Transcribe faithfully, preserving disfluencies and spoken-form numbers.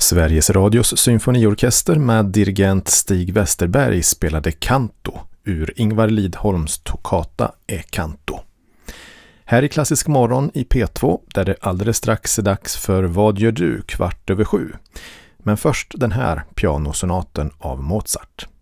Sveriges Radios symfoniorkester med dirigent Stig Westerberg spelade Canto ur Ingvar Lidholms toccata E Canto. Här i Klassisk morgon i P två där det alldeles strax är dags för Vad gör du kvart över sju. Men först den här pianosonaten av Mozart.